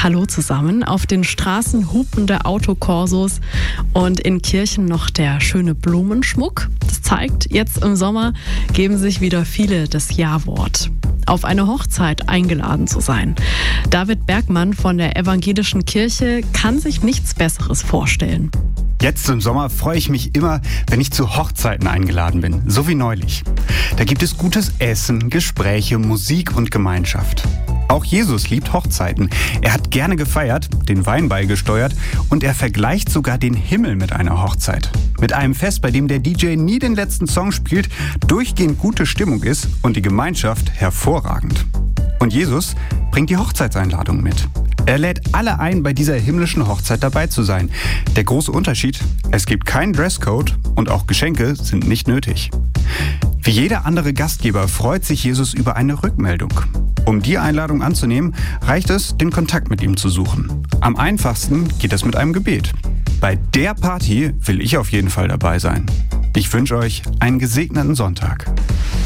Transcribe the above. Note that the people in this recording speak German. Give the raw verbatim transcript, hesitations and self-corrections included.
Hallo zusammen. Auf den Straßen hupende Autokorsos und in Kirchen noch der schöne Blumenschmuck. Das zeigt, jetzt im Sommer geben sich wieder viele das Ja-Wort. Auf eine Hochzeit eingeladen zu sein. David Bergmann von der Evangelischen Kirche kann sich nichts Besseres vorstellen. Jetzt im Sommer freue ich mich immer, wenn ich zu Hochzeiten eingeladen bin, so wie neulich. Da gibt es gutes Essen, Gespräche, Musik und Gemeinschaft. Auch Jesus liebt Hochzeiten. Er hat gerne gefeiert, den Wein beigesteuert und er vergleicht sogar den Himmel mit einer Hochzeit. Mit einem Fest, bei dem der D J nie den letzten Song spielt, durchgehend gute Stimmung ist und die Gemeinschaft hervorragend. Und Jesus bringt die Hochzeitseinladung mit. Er lädt alle ein, bei dieser himmlischen Hochzeit dabei zu sein. Der große Unterschied: Es gibt keinen Dresscode und auch Geschenke sind nicht nötig. Wie jeder andere Gastgeber freut sich Jesus über eine Rückmeldung. Um die Einladung anzunehmen, reicht es, den Kontakt mit ihm zu suchen. Am einfachsten geht es mit einem Gebet. Bei der Party will ich auf jeden Fall dabei sein. Ich wünsche euch einen gesegneten Sonntag.